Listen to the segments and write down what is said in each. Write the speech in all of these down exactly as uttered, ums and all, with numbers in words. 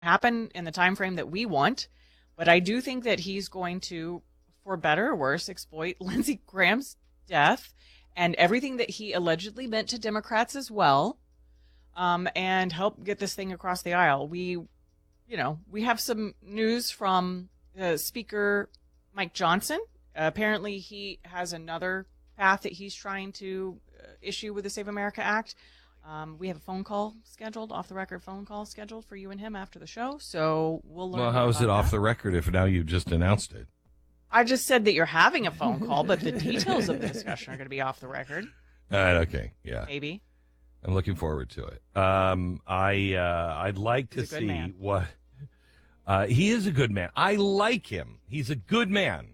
happen in the time frame that we want. But I do think that he's going to, for better or worse, exploit Lindsey Graham's death and everything that he allegedly meant to Democrats as well, um, and help get this thing across the aisle. We, you know, we have some news from uh, Speaker Mike Johnson. Uh, apparently, he has another path that he's trying to uh, issue with the Save America Act. Um, we have a phone call scheduled, off the record phone call scheduled for you and him after the show. So we'll learn. Well, how is it off the record if now you just announced it? I just said that you're having a phone call, but the details of the discussion are going to be off the record. All right, okay, yeah. Maybe. I'm looking forward to it. Um, I, uh, I'd like He's to a good see man. what... Uh, he is a good man. I like him. He's a good man.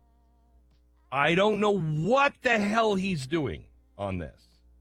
I don't know what the hell he's doing on this.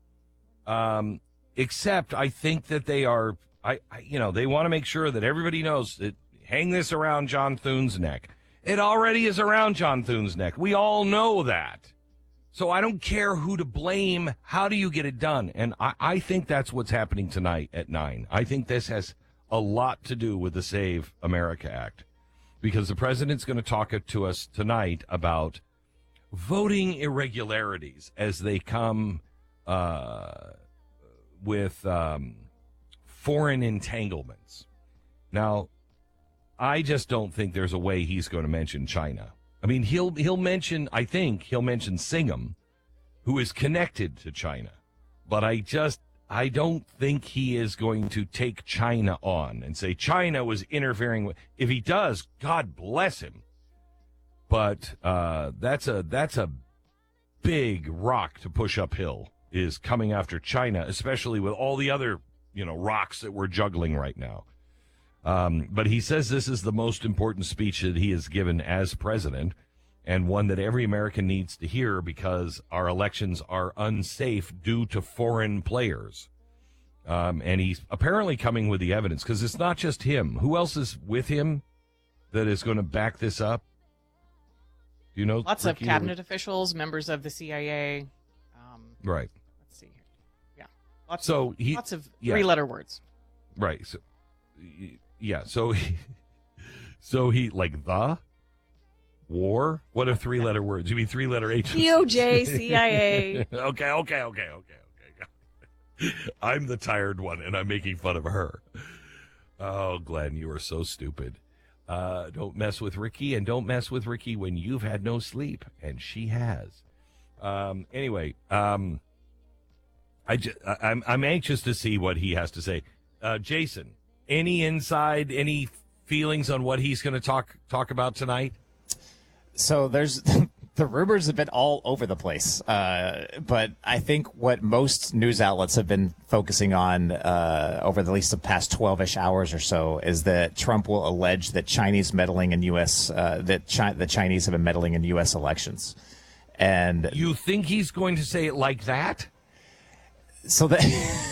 Um, except I think that they are, I, I you know, they want to make sure that everybody knows that hang this around John Thune's neck. It already is around John Thune's neck. We all know that. So I don't care who to blame. How do you get it done? And I, I think that's what's happening tonight at nine. I think this has a lot to do with the Save America Act, because the president's going to talk to us tonight about voting irregularities as they come uh, with um, foreign entanglements. Now, I just don't think there's a way he's going to mention China. I mean, he'll he'll mention, I think he'll mention Singham, who is connected to China. But I just, I don't think he is going to take China on and say China was interfering with. If he does, God bless him. But uh, that's a that's a big rock to push uphill, is coming after China, especially with all the other, you know, rocks that we're juggling right now. Um, but he says this is the most important speech that he has given as president, and one that every American needs to hear, because our elections are unsafe due to foreign players. Um, and he's apparently coming with the evidence, because it's not just him. Who else is with him that is going to back this up? Do you know? Lots Ricky, of cabinet officials, members of the C I A. Um, right. Let's see here. Yeah. Lots so of, he, lots of yeah. three-letter words. Right. So, yeah. So, he, so he, like, the war? What are three-letter words? You mean three-letter H? D O J, C I A. okay, okay, okay, okay, okay. I'm the tired one, and I'm making fun of her. Oh, Glenn, you are so stupid. Uh, don't mess with Ricky, and don't mess with Ricky when you've had no sleep, and she has. Um, anyway, um, I just, I, I'm I'm anxious to see what he has to say. Uh, Jason, any inside, any feelings on what he's going to talk talk about tonight? So there's the rumors have been all over the place, uh, but I think what most news outlets have been focusing on uh, over the, at least the past twelve-ish hours or so is that Trump will allege that Chinese meddling in U S uh, that Chi- the Chinese have been meddling in U S elections, and you think he's going to say it like that? So that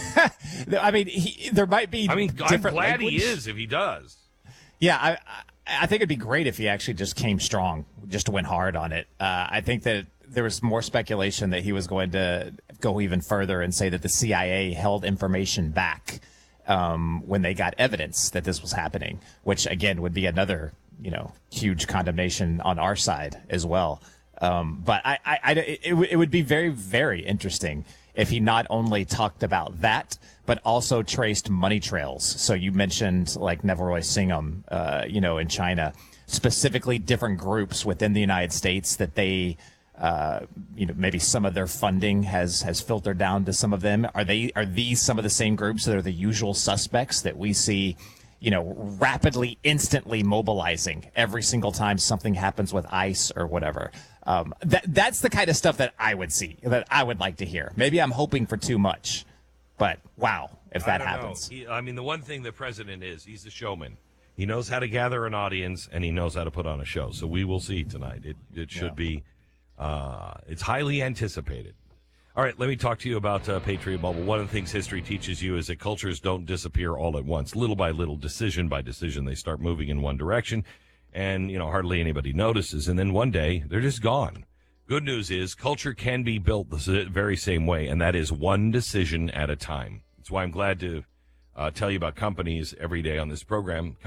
I mean, he, there might be. I mean, I'm glad language. he is if he does. Yeah, I, I think it'd be great if he actually just came strong, just went hard on it. Uh, I think that there was more speculation that he was going to go even further and say that the C I A held information back um, when they got evidence that this was happening, which again would be another, you know, huge condemnation on our side as well. Um, but I, I, I it, it would be very, very interesting if he not only talked about that, but also traced money trails. So you mentioned like Nevaroy Singham, uh, you know, in China, specifically different groups within the United States that they, uh, you know, maybe some of their funding has has filtered down to some of them. Are they are these some of the same groups that are the usual suspects that we see, you know, rapidly, instantly mobilizing every single time something happens with ICE or whatever? Um, that that's the kind of stuff that I would see, that I would like to hear. Maybe I'm hoping for too much, but wow, if that I don't happens. know. He, I mean, the one thing the president is, he's a showman. He knows how to gather an audience, and he knows how to put on a show. So we will see tonight. It it should yeah. be, uh, it's highly anticipated. All right, let me talk to you about uh, Patriot Bubble. One of the things history teaches you is that cultures don't disappear all at once. Little by little, decision by decision, they start moving in one direction. And, you know, hardly anybody notices. And then one day, they're just gone. Good news is culture can be built the very same way, and that is one decision at a time. That's why I'm glad to uh, tell you about companies every day on this program.